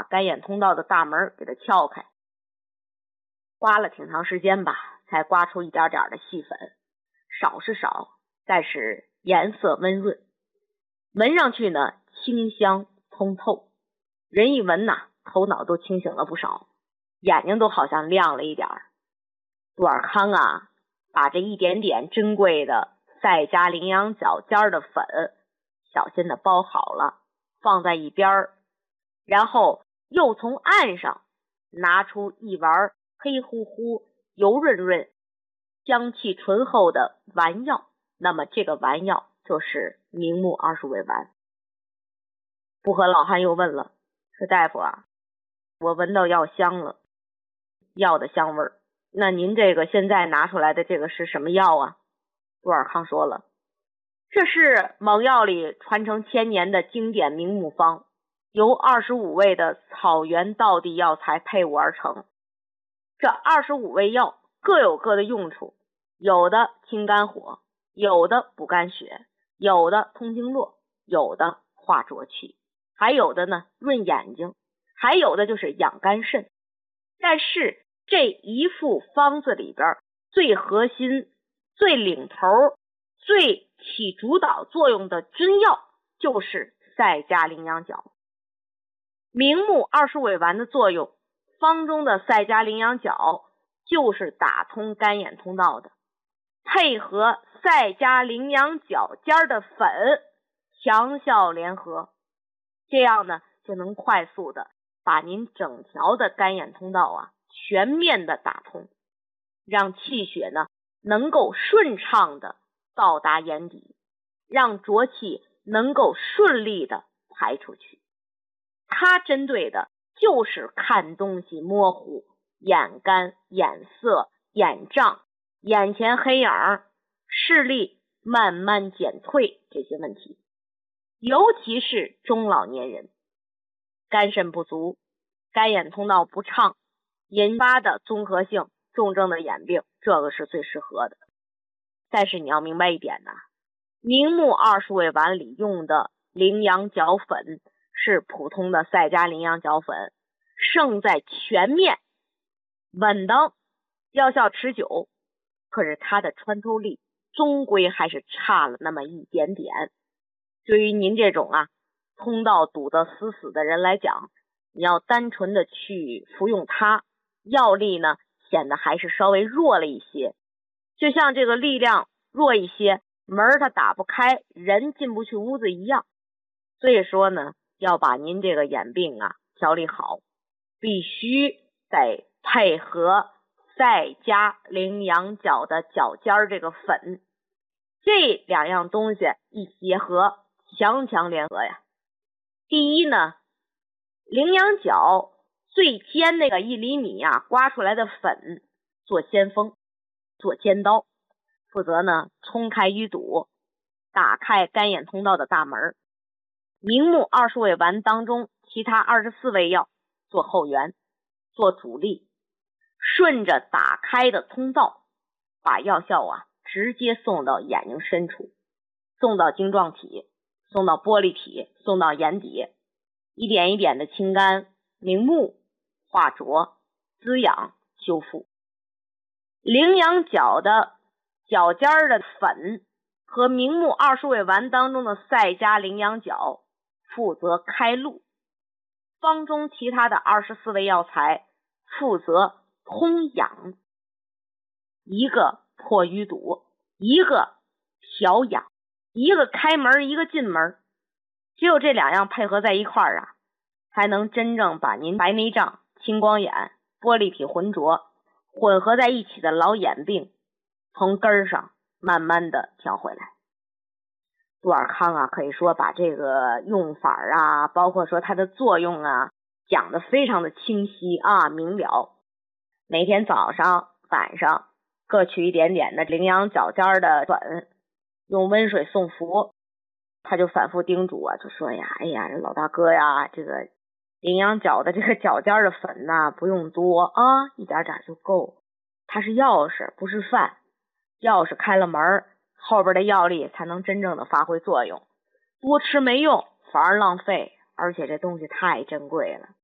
干眼通道的大门给它撬开。刮了挺长时间吧，才刮出一点点的细粉，少是少，但是颜色温润，闻上去呢清香通透，人一闻呐，头脑都清醒了不少，眼睛都好像亮了一点。杜尔康啊，把这一点点珍贵的赛迦羚羊角尖的粉小心的包好了，放在一边，然后又从岸上拿出一丸黑乎乎、油润润、香气醇厚的丸药。那么这个丸药就是明目20味丸。不和老汉又问了，说大夫啊，我闻到药香了，药的香味儿。那您这个现在拿出来的这个是什么药啊？杜尔康说了，这是蒙药里传承千年的经典明目方，由25味的草原道地药材配伍而成。这25味药各有各的用处，有的清肝火，有的补肝血，有的通经络，有的化浊气，还有的呢润眼睛，还有的就是养肝肾。但是这一副方子里边最核心、最领头、最起主导作用的真药就是赛迦羚羊角。明目20味丸的作用，方中的赛迦羚羊角就是打通干眼通道的，配合赛迦羚羊角尖的粉，强效联合，这样呢就能快速的把您整条的干眼通道啊全面的打通，让气血呢能够顺畅的到达眼底，让浊气能够顺利的排出去。它针对的就是看东西模糊、眼干、眼涩、眼胀、眼前黑影、视力慢慢减退这些问题，尤其是中老年人肝肾不足、干眼通道不畅引发的综合性重症的眼病，这个是最适合的。但是你要明白一点呢，明目20味丸里用的羚羊角粉是普通的赛迦羚羊角粉，胜在全面、稳当、药效持久，可是它的穿透力终归还是差了那么一点点。对于您这种通道堵得死死的人来讲，你要单纯的去服用它，药力呢显得还是稍微弱了一些，就像这个力量弱一些，门它打不开，人进不去屋子一样。所以说呢，要把您这个眼病调理好，必须得配合赛迦羚羊角的角尖这个粉，这两样东西一结合，强强联合呀。第一呢，羚羊角最尖那个1厘米刮出来的粉做先锋，做尖刀，负责呢冲开淤堵，打开干眼通道的大门。明目20味丸当中其他24味药做后援，做主力，顺着打开的通道，把药效直接送到眼睛深处，送到晶状体，送到玻璃体，送到眼底，一点一点的清肝明目、化浊、滋养、修复。羚羊角的角尖的粉和明目20味丸当中的赛迦羚羊角负责开路，方中其他的24味药材负责通养，一个破淤堵，一个调养，一个开门，一个进门。只有这两样配合在一块儿才能真正把您白内障、青光眼、玻璃体浑浊混合在一起的老眼病从根儿上慢慢的调回来。杜尔康可以说把这个用法包括说它的作用讲得非常的清晰明了。每天早上晚上各取一点点的羚羊角尖的粉，用温水送服。他就反复叮嘱就说哎呀老大哥这个羚羊角的这个角尖的粉不用多一点点就够，它是钥匙不是饭，钥匙开了门，后边的药力才能真正的发挥作用，多吃没用，反而浪费，而且这东西太珍贵了。